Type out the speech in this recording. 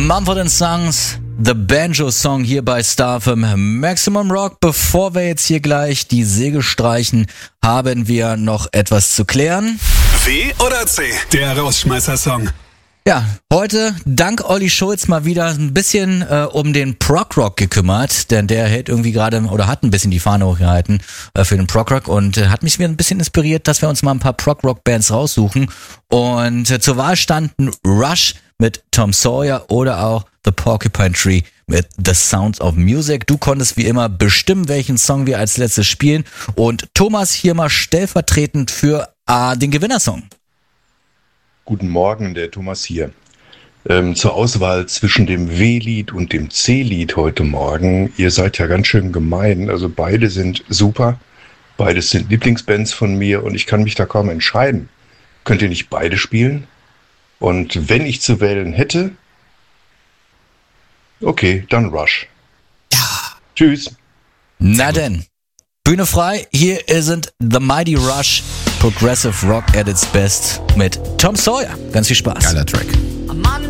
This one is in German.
Mumford & Sons, The Banjo-Song hier bei Star FM Maximum Rock. Bevor wir jetzt hier gleich die Segel streichen, haben wir noch etwas zu klären. W oder C? Der Rausschmeißer-Song. Ja, heute dank Olli Schulz mal wieder ein bisschen um den Prog-Rock gekümmert, denn der hält irgendwie gerade oder hat ein bisschen die Fahne hochgehalten für den Prog-Rock und hat mich wieder ein bisschen inspiriert, dass wir uns mal ein paar Prog-Rock-Bands raussuchen. Und zur Wahl standen Rush mit Tom Sawyer oder auch The Porcupine Tree mit The Sounds of Music. Du konntest wie immer bestimmen, welchen Song wir als letztes spielen. Und Thomas hier mal stellvertretend für den Gewinnersong. Guten Morgen, der Thomas hier. Zur Auswahl zwischen dem W-Lied und dem C-Lied heute Morgen. Ihr seid ja ganz schön gemein. Also beide sind super. Beides sind Lieblingsbands von mir und ich kann mich da kaum entscheiden. Könnt ihr nicht beide spielen? Und wenn ich zu wählen hätte, okay, dann Rush. Ja. Tschüss. Na denn, Bühne frei. Hier sind The Mighty Rush, Progressive Rock at its best mit Tom Sawyer. Ganz viel Spaß. Geiler Track.